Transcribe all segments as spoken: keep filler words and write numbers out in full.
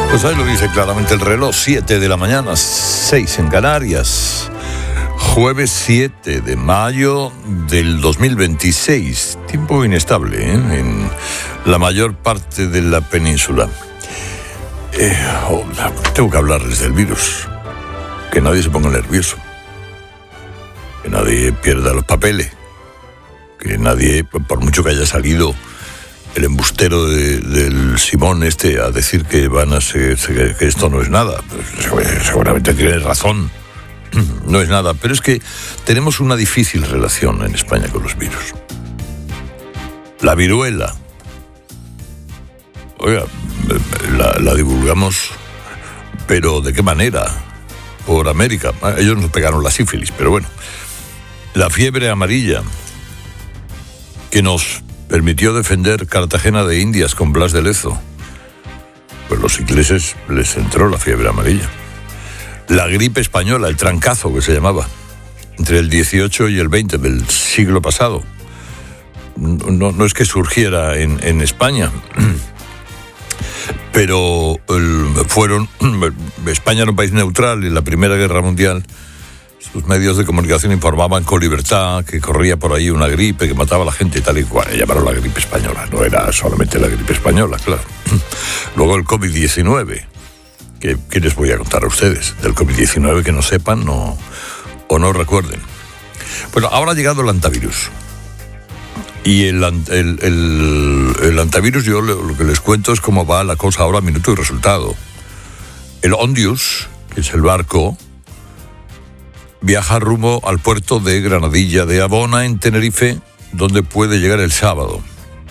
Pues ahí lo dice claramente el reloj, siete de la mañana, seis en Canarias. Jueves siete de mayo del dos mil veintiséis. Tiempo inestable, ¿eh?, en la mayor parte de la península. Eh, oh, tengo que hablarles del virus. Que nadie se ponga nervioso. Que nadie pierda los papeles. Que nadie, por mucho que haya salido el embustero de, del Simón este a decir que van a ser, que esto no es nada, pues seguramente tiene razón, no es nada, pero es que tenemos una difícil relación en España con los virus. La viruela, oiga, la, la divulgamos, pero ¿de qué manera? Por América. Ellos nos pegaron la sífilis, pero bueno. La fiebre amarilla, que nos permitió defender Cartagena de Indias con Blas de Lezo. Pues los ingleses les entró la fiebre amarilla. La gripe española, el trancazo que se llamaba, entre el dieciocho y el veinte del siglo pasado. No, no es que surgiera en, en España, pero el, fueron... España era un país neutral y en la Primera Guerra Mundial sus medios de comunicación informaban con libertad que corría por ahí una gripe que mataba a la gente y tal y cual. Llamaron la gripe española. No era solamente la gripe española, claro. Luego el covid diecinueve. ¿Qué, qué les voy a contar a ustedes? Del covid diecinueve que no sepan no, o no recuerden. Bueno, ahora ha llegado el antivirus. Y el, el, el, el antivirus, yo lo, lo que les cuento es cómo va la cosa ahora, minuto y resultado. El Ondius, que es el barco, viaja rumbo al puerto de Granadilla de Abona, en Tenerife, donde puede llegar el sábado.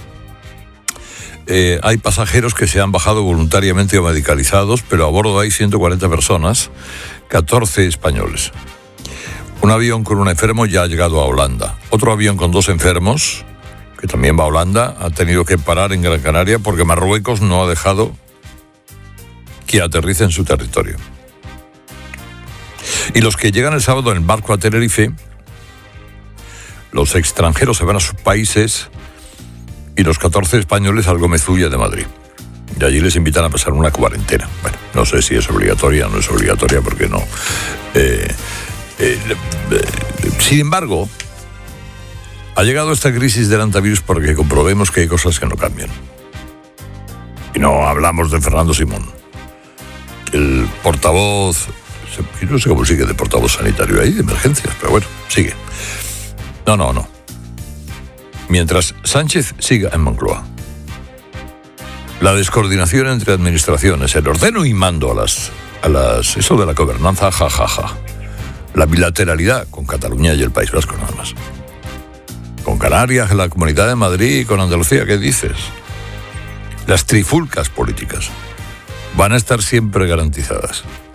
Eh, hay pasajeros que se han bajado voluntariamente o medicalizados, pero a bordo hay ciento cuarenta personas, catorce españoles. Un avión con un enfermo ya ha llegado a Holanda. Otro avión con dos enfermos, que también va a Holanda, ha tenido que parar en Gran Canaria porque Marruecos no ha dejado que aterrice en su territorio. Y los que llegan el sábado en barco a Tenerife, los extranjeros se van a sus países y los catorce españoles al Gómez Ulla de Madrid. Y allí les invitan a pasar una cuarentena. Bueno, no sé si es obligatoria o no es obligatoria, porque no. Eh, eh, eh, sin embargo, ha llegado esta crisis del antivirus porque comprobemos que hay cosas que no cambian. Y no hablamos de Fernando Simón, el portavoz... Yo no sé cómo sigue de portavoz sanitario ahí, de emergencias, pero bueno, sigue. No, no, no. Mientras Sánchez siga en Moncloa, la descoordinación entre administraciones, el ordeno y mando a las... a las eso de la gobernanza, jajaja. Ja, ja. La bilateralidad con Cataluña y el País Vasco nada más. Con Canarias, la Comunidad de Madrid y con Andalucía, ¿qué dices? Las trifulcas políticas van a estar siempre garantizadas.